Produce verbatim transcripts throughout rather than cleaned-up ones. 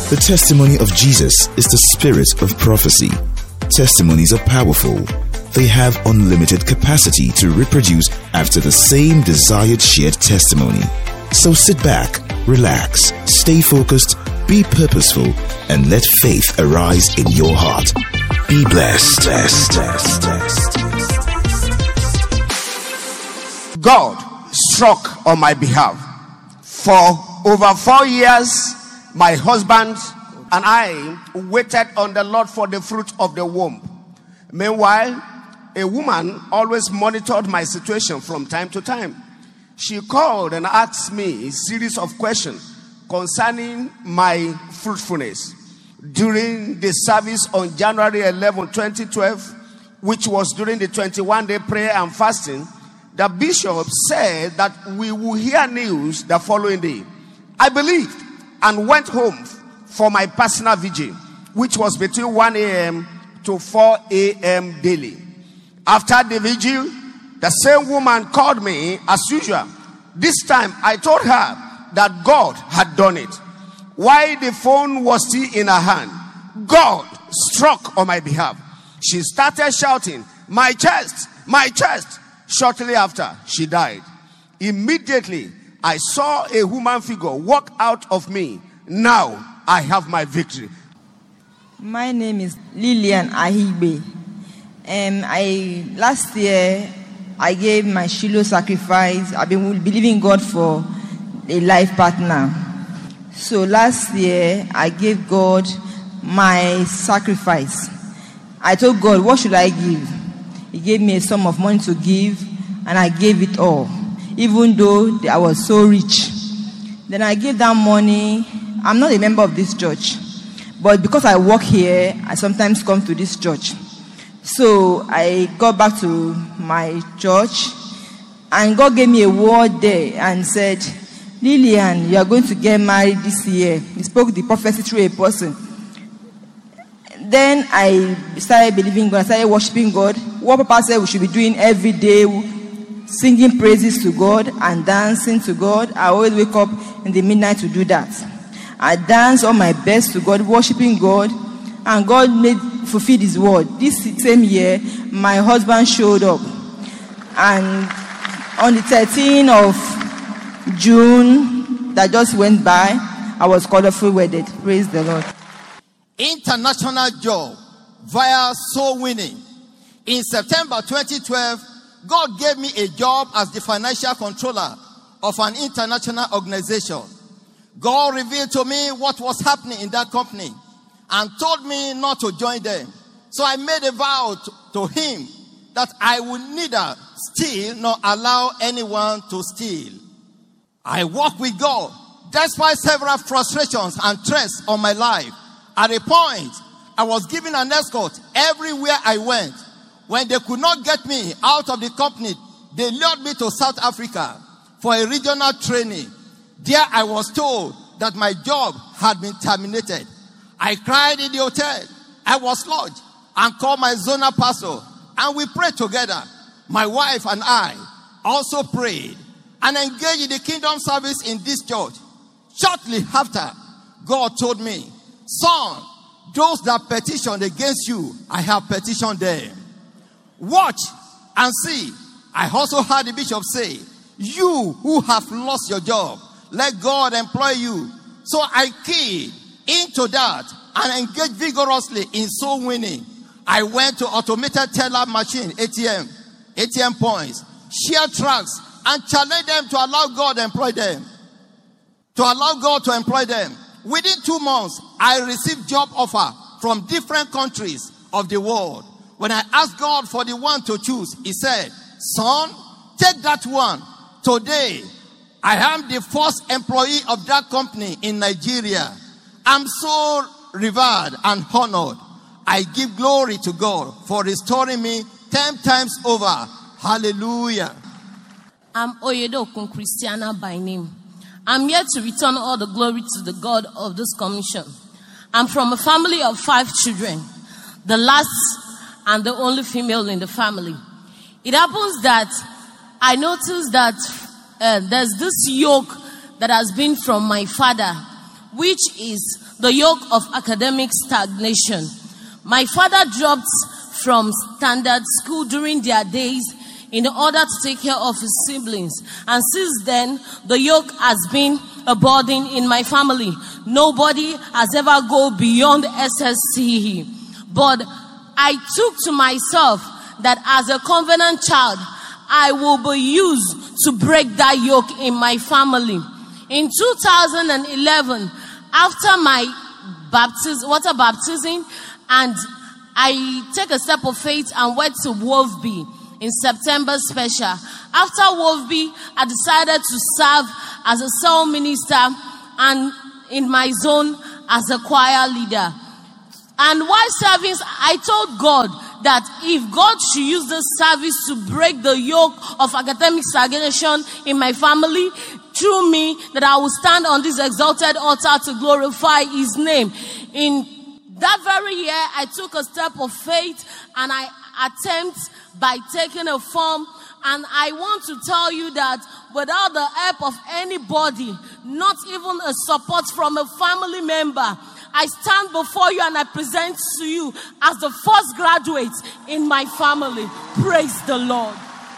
The testimony of Jesus is the spirit of prophecy. Testimonies are powerful. They have unlimited capacity to reproduce after the same desired shared testimony. So sit back, relax, stay focused, be purposeful, and let faith arise in your heart. Be blessed. blessed, blessed, blessed. God struck on my behalf. For over four years, my husband and I waited on the Lord for the fruit of the womb. Meanwhile, a woman always monitored my situation from time to time. She called and asked me a series of questions concerning my fruitfulness. During the service on January eleventh, twenty twelve, which was during the twenty-one day prayer and fasting, the bishop said that we will hear news the following day. I believed and went home for my personal vigil, which was between one a.m. to four a.m. daily. After the vigil, the same woman called me as usual. This time I told her that God had done it. While the phone was still in her hand, God struck on my behalf. She started shouting, "My chest, my chest." Shortly after, she died. Immediately, I saw a human figure walk out of me. Now, I have my victory. My name is Lillian Ahibe. Um, I last year I gave my Shiloh sacrifice. I've been believing God for a life partner. So last year I gave God my sacrifice. I told God, what should I give? He gave me a sum of money to give, and I gave it all, even though I was so rich. Then I gave that money. I'm not a member of this church, but because I work here, I sometimes come to this church. So I got back to my church, and God gave me a word there and said, "Lillian, you are going to get married this year." He spoke the prophecy through a person. Then I started believing God. I started worshiping God. What Papa said we should be doing every day, singing praises to God and dancing to God. I always wake up in the midnight to do that. I dance all my best to God, worshiping God, and God made fulfilled His word. This same year, my husband showed up, and on the thirteenth of June that just went by, I was colorfully wedded. Praise the Lord. International job via soul winning. In September twenty twelve, God gave me a job as the financial controller of an international organization. God revealed to me what was happening in that company and told me not to join them. So I made a vow to, to him that I would neither steal nor allow anyone to steal. I walk with God despite several frustrations and threats on my life. At a point, I was given an escort everywhere I went. When they could not get me out of the company, they lured me to South Africa for a regional training. There I was told that my job had been terminated. I cried in the hotel. I was lodged and called my zonal pastor, and we prayed together. My wife and I also prayed and engaged in the kingdom service in this church. Shortly after, God told me, "Son, those that petitioned against you, I have petitioned them. Watch and see." I also heard the bishop say, "You who have lost your job, let God employ you." So I keyed into that and engaged vigorously in soul winning. I went to automated teller machine, A T M, A T M points, share tracks, and challenged them to allow God to employ them. To allow God to employ them. Within two months, I received job offer from different countries of the world. When I asked God for the one to choose, He said, "Son, take that one. Today, I am the first employee of that company in Nigeria. I'm so revered and honored. I give glory to God for restoring me ten times over. Hallelujah." I'm Oyedokun Christiana by name. I'm here to return all the glory to the God of this commission. I'm from a family of five children, the last and the only female in the family. It happens that I noticed that uh, there's this yoke that has been from my father which is the yoke of academic stagnation. My father dropped from standard school during their days in order to take care of his siblings. And since then, the yoke has been a burden in my family. Nobody has ever gone beyond S S C E. But I took to myself that as a covenant child, I will be used to break that yoke in my family. In two thousand eleven, after my baptism, water baptism, and I take a step of faith and went to Wolfby in September special. After Wolfby, I decided to serve as a cell minister and in my zone as a choir leader. And while serving, I told God that if God should use this service to break the yoke of academic stagnation in my family, through me, that I will stand on this exalted altar to glorify His name. In that very year, I took a step of faith and I attempt by taking a form. And I want to tell you that without the help of anybody, not even a support from a family member, I stand before you and I present to you as the first graduate in my family. Praise the Lord.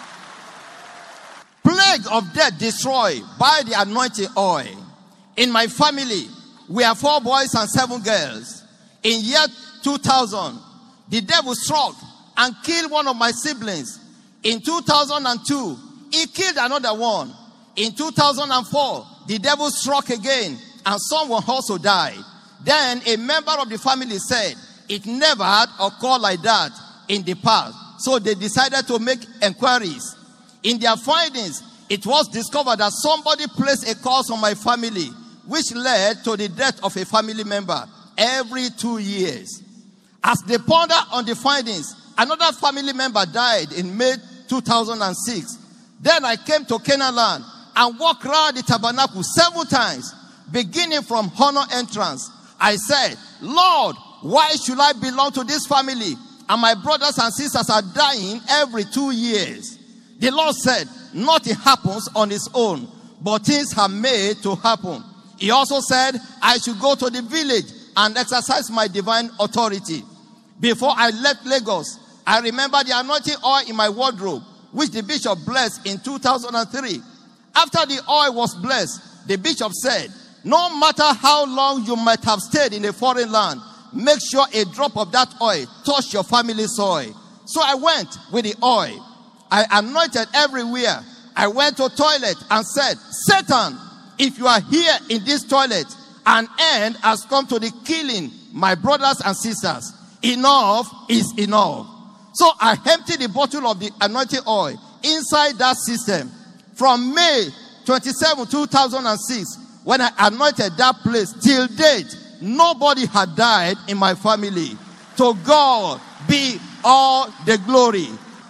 Plague of death destroyed by the anointing oil. In my family, we are four boys and seven girls. In year two thousand, the devil struck and killed one of my siblings. In two thousand two, he killed another one. In two thousand four, the devil struck again and someone also died. Then a member of the family said it never had occurred like that in the past. So they decided to make inquiries. In their findings, it was discovered that somebody placed a curse on my family, which led to the death of a family member every two years. As they pondered on the findings, another family member died in May two thousand six. Then I came to Canaan land and walked around the tabernacle several times, beginning from honor entrance. I said, Lord, why should I belong to this family? And my brothers and sisters are dying every two years. The Lord said, nothing happens on its own, but things are made to happen. He also said, I should go to the village and exercise my divine authority. Before I left Lagos, I remember the anointing oil in my wardrobe, which the bishop blessed in two thousand three. After the oil was blessed, the bishop said, no matter how long you might have stayed in a foreign land, make sure a drop of that oil touch your family soil. So I went with the oil. I anointed everywhere. I went to toilet and said, Satan, if you are here in this toilet, an end has come to the killing my brothers and sisters. Enough is enough. So I emptied the bottle of the anointing oil inside that system. From May twenty-seventh, two thousand six, when I anointed that place, till date, nobody had died in my family. To God be all the glory.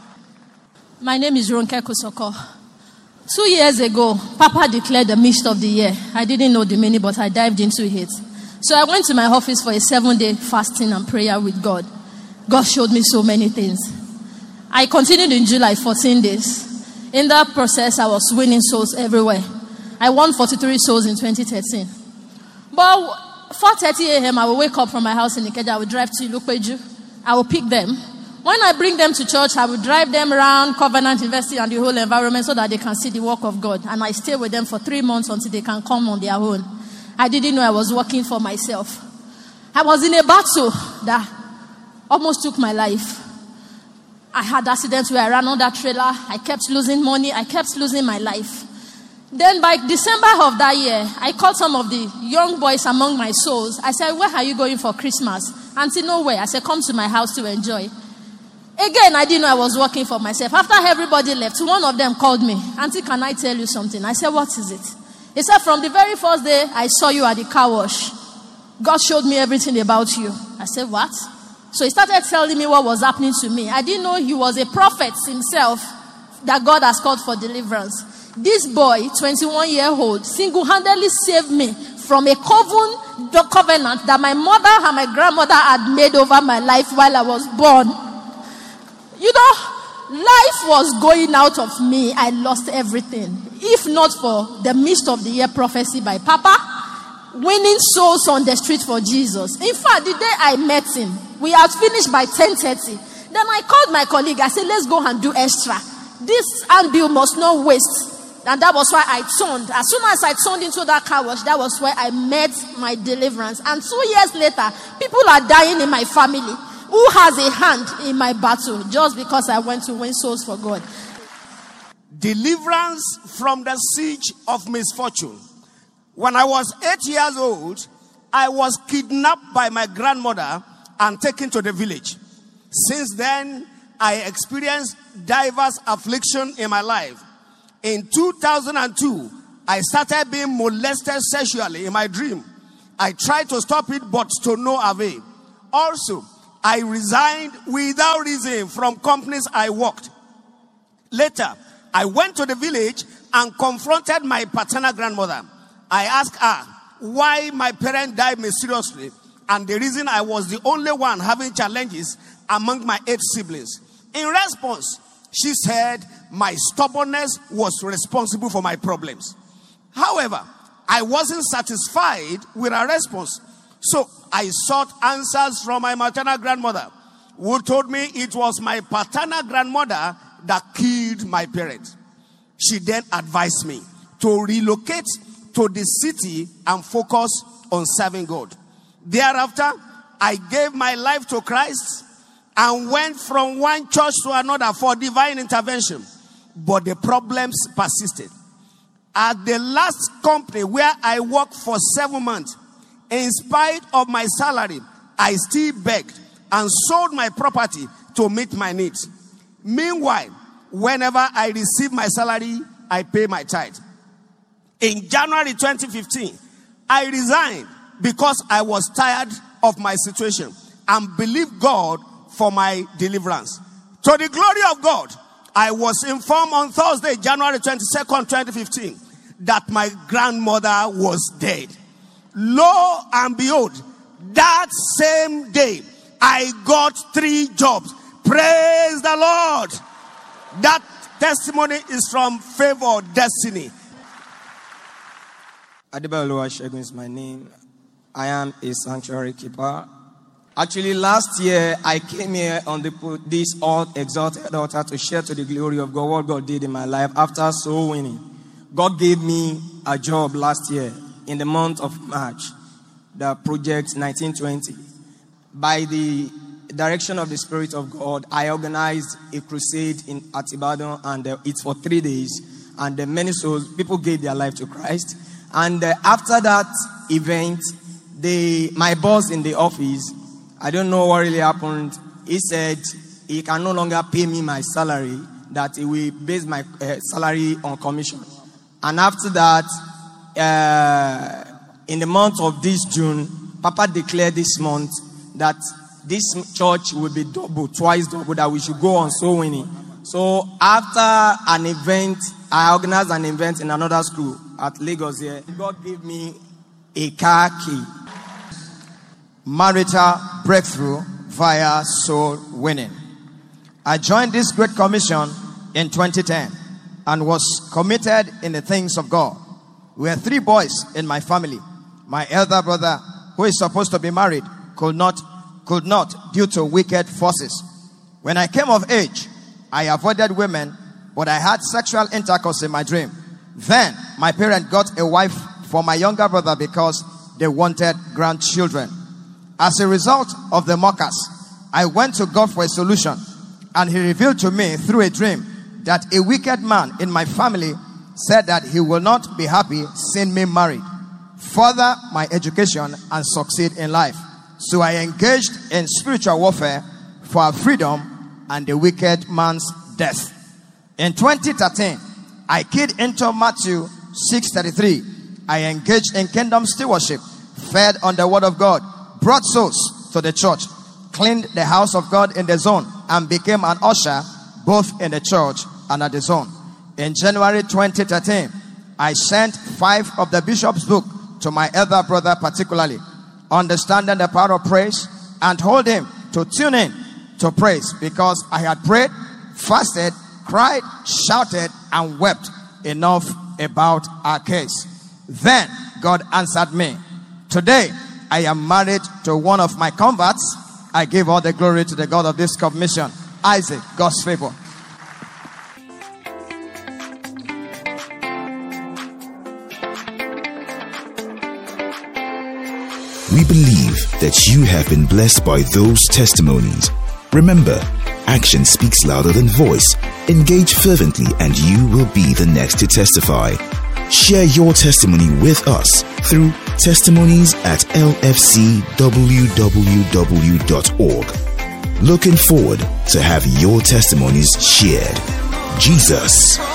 My name is Ronke Kusoko. Two years ago, Papa declared the mist of the year. I didn't know the meaning, but I dived into it. So I went to my office for a seven-day fasting and prayer with God. God showed me so many things. I continued in July, fourteen days. In that process, I was winning souls everywhere. I won forty-three souls in twenty thirteen. But four thirty a.m., I will wake up from my house in Ikeja. I will drive to Ilupeju. I will pick them. When I bring them to church, I will drive them around Covenant University and the whole environment so that they can see the work of God. And I stay with them for three months until they can come on their own. I didn't know I was working for myself. I was in a battle that almost took my life. I had accidents where I ran on that trailer. I kept losing money. I kept losing my life. Then by December of that year, I called some of the young boys among my souls. I said, where are you going for Christmas? Auntie, nowhere. I said, come to my house to enjoy. Again, I didn't know I was working for myself. After everybody left, one of them called me. Auntie, can I tell you something? I said, what is it? He said, from the very first day I saw you at the car wash, God showed me everything about you. I said, what? So he started telling me what was happening to me. I didn't know he was a prophet himself that God has called for deliverance. This boy, twenty-one year old, single-handedly saved me from a coven, the covenant that my mother and my grandmother had made over my life while I was born. You know, life was going out of me. I lost everything. If not for the midst of the year prophecy by Papa, winning souls on the street for Jesus. In fact, the day I met him, we had finished by ten thirty. Then I called my colleague. I said, let's go and do extra. This handbill must not waste. And that was why I turned. As soon as I turned into that car wash, that was where I met my deliverance. And two years later, people are dying in my family. Who has a hand in my battle just because I went to win souls for God? Deliverance from the siege of misfortune. When I was eight years old, I was kidnapped by my grandmother and taken to the village. Since then, I experienced diverse affliction in my life. In two thousand two, I started being molested sexually in my dream. I tried to stop it, but to no avail. Also, I resigned without reason from companies I worked. Later, I went to the village and confronted my paternal grandmother. I asked her why my parents died mysteriously and the reason I was the only one having challenges among my eight siblings. In response, she said my stubbornness was responsible for my problems. However, I wasn't satisfied with her response. So I sought answers from my maternal grandmother, who told me it was my paternal grandmother that killed my parents. She then advised me to relocate to the city and focus on serving God. Thereafter, I gave my life to Christ and went from one church to another for divine intervention. But the problems persisted. At the last company where I worked for seven months, in spite of my salary, I still begged and sold my property to meet my needs. Meanwhile, whenever I receive my salary, I pay my tithe. In January twenty fifteen, I resigned because I was tired of my situation and believed God for my deliverance. To the glory of God, I was informed on Thursday, January twenty-second, twenty fifteen, that my grandmother was dead. Lo and behold, that same day, I got three jobs. Praise the Lord. That testimony is from Favor Destiny. Adebayo Oluwasegun is my name. I am a sanctuary keeper. Actually, last year, I came here on the, this all exalted altar to share to the glory of God what God did in my life after soul winning. God gave me a job last year in the month of March, the project nineteen twenty. By the direction of the Spirit of God, I organized a crusade in at Ibadan, and uh, it's for three days. And uh, many souls, people gave their life to Christ. And uh, after that event, the my boss in the office, I don't know what really happened. He said he can no longer pay me my salary, that he will base my uh, salary on commission. And after that, uh, in the month of this June, Papa declared this month that this church will be double, twice double, that we should go on soul winning. So after an event, I organized an event in another school at Lagos here. God gave me a car key. Marital breakthrough via soul winning. I joined this great commission in twenty ten and was committed in the things of God. We were three boys in my family. My elder brother, who is supposed to be married, could not, could not due to wicked forces. When I came of age, I avoided women, but I had sexual intercourse in my dream. Then my parents got a wife for my younger brother because they wanted grandchildren. As a result of the mockers, I went to God for a solution, and he revealed to me through a dream that a wicked man in my family said that he will not be happy seeing me married, further my education, and succeed in life. So I engaged in spiritual warfare for our freedom and the wicked man's death. In twenty thirteen, I keyed into Matthew six thirty-three. I engaged in kingdom stewardship, fed on the word of God, brought souls to the church, cleaned the house of God in the zone, and became an usher both in the church and at the zone. In January twenty thirteen, I sent five of the bishop's book to my elder brother particularly, understanding the power of praise, and told him to tune in to praise because I had prayed, fasted, cried, shouted, and wept enough about our case. Then God answered me. Today, I am married to one of my converts. I give all the glory to the God of this commission, Isaac, God's favor. We believe that you have been blessed by those testimonies. Remember, action speaks louder than voice. Engage fervently and you will be the next to testify. Share your testimony with us through testimonies at l f c w w w dot org. Looking forward to have your testimonies shared. Jesus